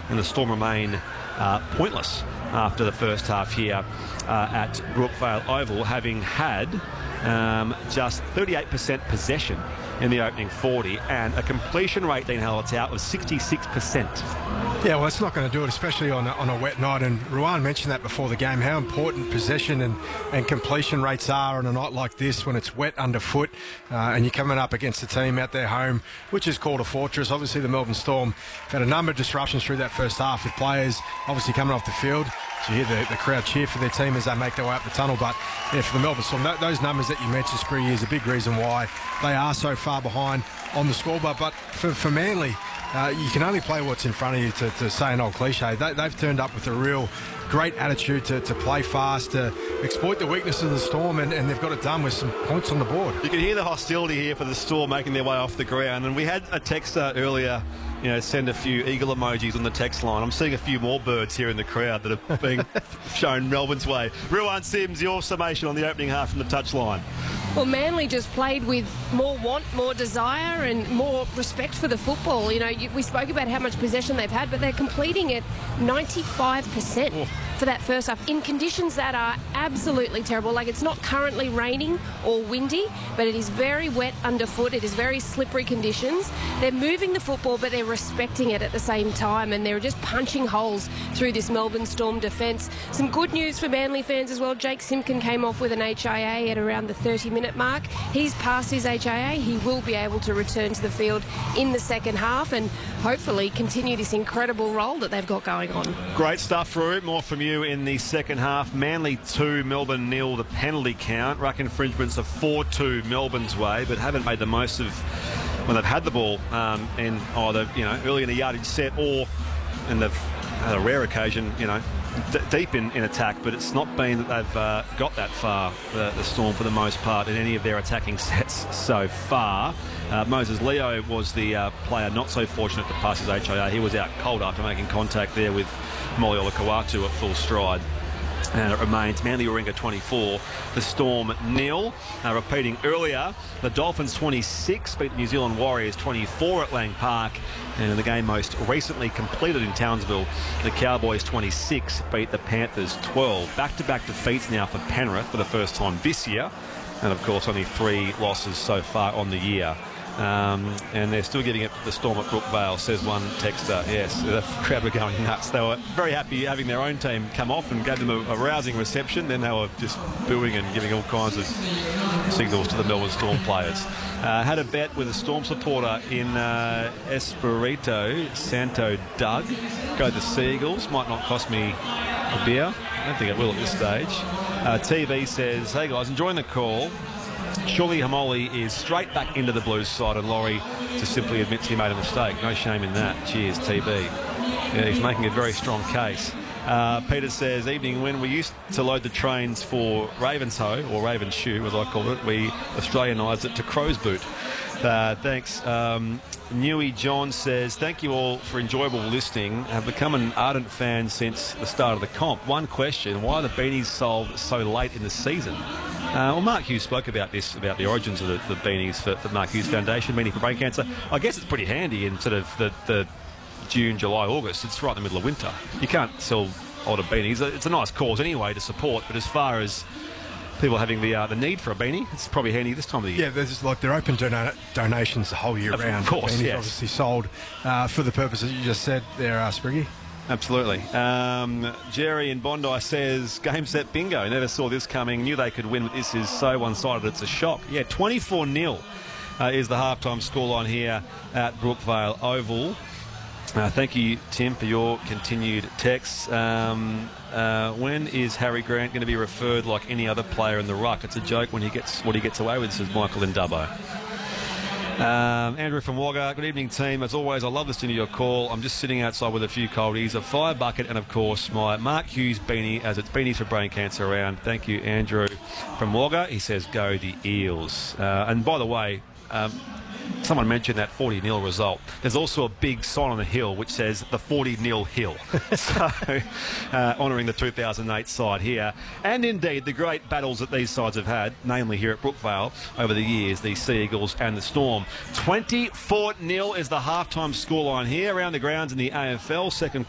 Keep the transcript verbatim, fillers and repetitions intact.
and the Storm remain uh, pointless after the first half here uh, at Brookvale Oval, having had um, just thirty-eight percent possession in the opening forty and a completion rate, Dean Hallertau, of sixty-six percent. Yeah, well, it's not going to do it, especially on a, on a wet night. And Ruan mentioned that before the game, how important possession and, and completion rates are on a night like this when it's wet underfoot uh, and you're coming up against a team out there home, which is called a fortress. Obviously, the Melbourne Storm had a number of disruptions through that first half with players obviously coming off the field. So you hear the, the crowd cheer for their team as they make their way up the tunnel. But yeah, for the Melbourne Storm, th- those numbers that you mentioned, Spriggy, is a big reason why they are so far behind on the scoreboard. But for, for Manly, uh, you can only play what's in front of you, to, to say an old cliche. They, they've turned up with a real great attitude to, to play fast, to exploit the weakness of the Storm, and, and they've got it done with some points on the board. You can hear the hostility here for the Storm making their way off the ground. And we had a texter earlier, you know, send a few eagle emojis on the text line. I'm seeing a few more birds here in the crowd that are being shown Melbourne's way. Ruan Sims, your summation on the opening half from the touchline. Well, Manly just played with more want, more desire and more respect for the football. You know, you, we spoke about how much possession they've had, but they're completing it ninety-five percent oh. for that first half in conditions that are absolutely terrible. Like, it's not currently raining or windy, but it is very wet underfoot. It is very slippery conditions. They're moving the football, but they're respecting it at the same time, and they're just punching holes through this Melbourne Storm defence. Some good news for Manly fans as well. Jake Simpkin came off with an H I A at around the thirty minute mark. He's passed his H I A. He will be able to return to the field in the second half and hopefully continue this incredible role that they've got going on. Great stuff, Root. More from you in the second half. Manly two, Melbourne nil, the penalty count. Ruck infringements of four two Melbourne's way, but haven't made the most of when they've had the ball um, in either, you know, early in the yardage set or, and they've had a rare occasion, you know, d- deep in, in attack, but it's not been that they've uh, got that far, the, the Storm, for the most part, in any of their attacking sets so far. Uh, Moses Leo was the uh, player not so fortunate to pass his H I A. He was out cold after making contact there with Molly Olakawatu at full stride. And it remains Manly Warringah twenty-four, the Storm nil. Uh, repeating earlier, the Dolphins twenty-six beat the New Zealand Warriors twenty-four at Lang Park. And in the game most recently completed in Townsville, the Cowboys twenty-six beat the Panthers twelve. Back-to-back defeats now for Penrith for the first time this year. And of course only three losses so far on the year. Um, and they're still getting it the Storm at Brookvale, says one texter. Yes, the crowd were going nuts. They were very happy having their own team come off and gave them a, a rousing reception. Then they were just booing and giving all kinds of signals to the Melbourne Storm players. Uh, had a bet with a Storm supporter in uh, Espirito, Santo Doug. Go the Seagulls. Might not cost me a beer. I don't think it will at this stage. Uh, T V says, hey guys, enjoying the call. Surely Hamoli is straight back into the Blues side, and Laurie just simply admits he made a mistake. No shame in that. Cheers, T B. Yeah, he's making a very strong case. Uh, Peter says, evening, when we used to load the trains for Ravenshoe, or Ravenshoe as I called it, we Australianised it to Crow's Boot. Uh, thanks. Um, Newey John says, thank you all for enjoyable listening. Have become an ardent fan since the start of the comp. One question, why are the beanies sold so late in the season? Uh, well, Mark Hughes spoke about this, about the origins of the, the beanies for the Mark Hughes Foundation, Beanie for Brain Cancer. I guess it's pretty handy in sort of the, the June, July, August. It's right in the middle of winter. You can't sell older beanies. It's a nice cause anyway to support, but as far as people having the uh, the need for a beanie, it's probably handy this time of the year. Yeah, there's like they're open to donations the whole year of round. Of course, beanies yes. Obviously sold uh, for the purposes you just said there, uh, Spriggy. Absolutely. Um, Jerry in Bondi says, game set bingo. Never saw this coming. Knew they could win, but this is so one-sided it's a shock. Yeah, twenty-four nil uh, is the halftime scoreline here at Brookvale Oval. Uh, thank you, Tim, for your continued texts. Um, uh, when is Harry Grant going to be referred like any other player in the ruck? It's a joke when he gets what he gets away with, says Michael in Dubbo. Um, Andrew from Wagga, good evening team. As always, I love listening to your call. I'm just sitting outside with a few coldies, a fire bucket, and of course my Mark Hughes beanie, as it's Beanies for Brain Cancer around. Thank you, Andrew from Wagga. He says, go the Eels. Uh, and by the way, um, someone mentioned that forty nil result. There's also a big sign on the hill which says the forty nil hill. So, uh, honouring the two thousand eight side here. And indeed, the great battles that these sides have had, namely here at Brookvale over the years, the Sea Eagles and the Storm. twenty-four nil is the halftime scoreline here around the grounds in the A F L. Second